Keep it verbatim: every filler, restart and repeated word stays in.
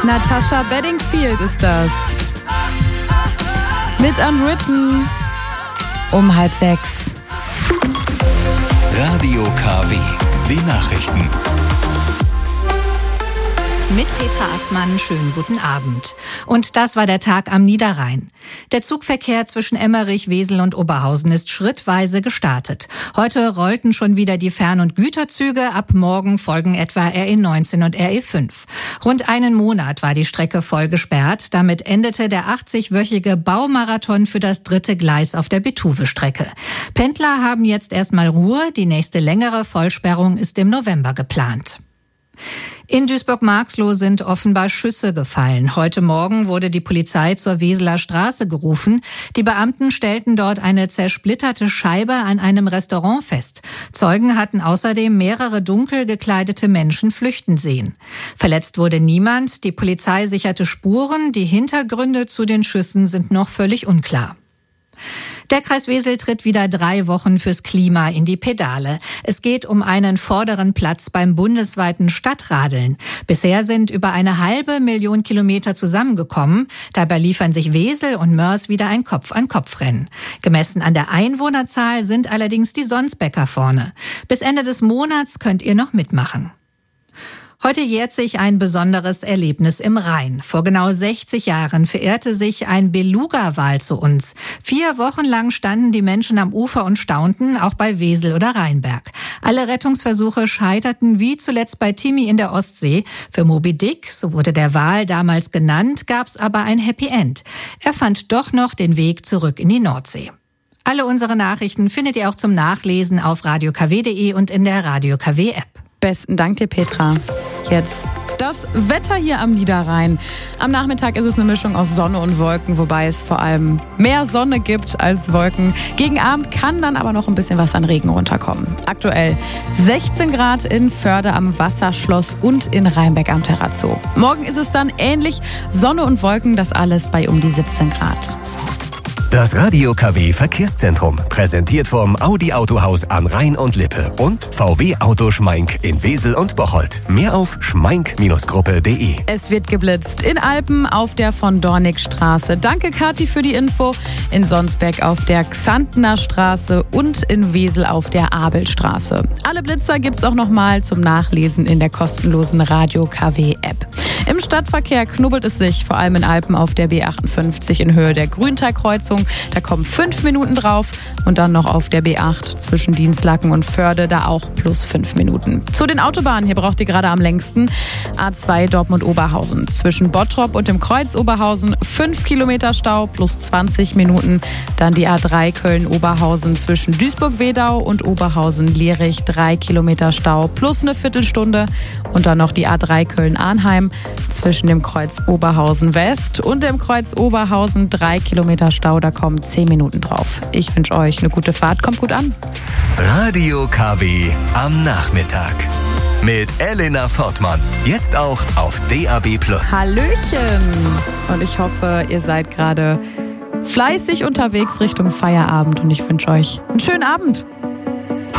Natasha Bedingfield ist das. Mit Unwritten um halb sechs. Radio K W, die Nachrichten. Mit Petra Assmann, schönen guten Abend. Und das war der Tag am Niederrhein. Der Zugverkehr zwischen Emmerich, Wesel und Oberhausen ist schrittweise gestartet. Heute rollten schon wieder die Fern- und Güterzüge. Ab morgen folgen etwa R E neunzehn und R E fünf. Rund einen Monat war die Strecke voll gesperrt. Damit endete der achtzigwöchige Baumarathon für das dritte Gleis auf der Betuwe-Strecke. Pendler haben jetzt erstmal Ruhe. Die nächste längere Vollsperrung ist im November geplant. In Duisburg-Marxloh sind offenbar Schüsse gefallen. Heute Morgen wurde die Polizei zur Weseler Straße gerufen. Die Beamten stellten dort eine zersplitterte Scheibe an einem Restaurant fest. Zeugen hatten außerdem mehrere dunkel gekleidete Menschen flüchten sehen. Verletzt wurde niemand. Die Polizei sicherte Spuren. Die Hintergründe zu den Schüssen sind noch völlig unklar. Der Kreis Wesel tritt wieder drei Wochen fürs Klima in die Pedale. Es geht um einen vorderen Platz beim bundesweiten Stadtradeln. Bisher sind über eine halbe Million Kilometer zusammengekommen. Dabei liefern sich Wesel und Mörs wieder ein Kopf-an-Kopf-Rennen. Gemessen an der Einwohnerzahl sind allerdings die Sonsbecker vorne. Bis Ende des Monats könnt ihr noch mitmachen. Heute jährt sich ein besonderes Erlebnis im Rhein. Vor genau sechzig Jahren verehrte sich ein Beluga-Wal zu uns. Vier Wochen lang standen die Menschen am Ufer und staunten, auch bei Wesel oder Rheinberg. Alle Rettungsversuche scheiterten wie zuletzt bei Timmy in der Ostsee. Für Moby Dick, so wurde der Wal damals genannt, gab's aber ein Happy End. Er fand doch noch den Weg zurück in die Nordsee. Alle unsere Nachrichten findet ihr auch zum Nachlesen auf radio k w punkt de und in der Radio K W App. Besten Dank dir, Petra. Jetzt das Wetter hier am Niederrhein. Am Nachmittag ist es eine Mischung aus Sonne und Wolken, wobei es vor allem mehr Sonne gibt als Wolken. Gegen Abend kann dann aber noch ein bisschen was an Regen runterkommen. Aktuell sechzehn Grad in Förde am Wasserschloss und in Rheinbeck am Terrazzo. Morgen ist es dann ähnlich, Sonne und Wolken, das alles bei um die siebzehn Grad. Das Radio K W Verkehrszentrum, präsentiert vom Audi Autohaus an Rhein und Lippe und V W Auto Schmeink in Wesel und Bocholt. Mehr auf schmeink Gruppe punkt de. Es wird geblitzt in Alpen auf der von Dornig Straße. Danke, Kathi, für die Info. In Sonsbeck auf der Xantner Straße und in Wesel auf der Abelstraße. Alle Blitzer gibt's auch nochmal zum Nachlesen in der kostenlosen Radio K W App. Im Stadtverkehr knubbelt es sich, vor allem in Alpen auf der B achtundfünfzig in Höhe der Grünteigkreuzung. Da kommen fünf Minuten drauf und dann noch auf der B acht zwischen Dienstlaken und Förde, da auch plus fünf Minuten. Zu den Autobahnen, hier braucht ihr gerade am längsten A zwei Dortmund-Oberhausen. Zwischen Bottrop und dem Kreuz Oberhausen fünf Kilometer Stau plus zwanzig Minuten. Dann die A drei Köln-Oberhausen zwischen Duisburg-Wedau und Oberhausen-Lierich drei Kilometer Stau plus eine Viertelstunde. Und dann noch die A drei Köln-Arnheim zwischen dem Kreuz Oberhausen West und dem Kreuz Oberhausen drei Kilometer Stau. Da kommen zehn Minuten drauf. Ich wünsche euch eine gute Fahrt. Kommt gut an. Radio K W am Nachmittag. Mit Elena Fortmann. Jetzt auch auf D A B plus. Hallöchen. Und ich hoffe, ihr seid gerade fleißig unterwegs Richtung Feierabend. Und ich wünsche euch einen schönen Abend.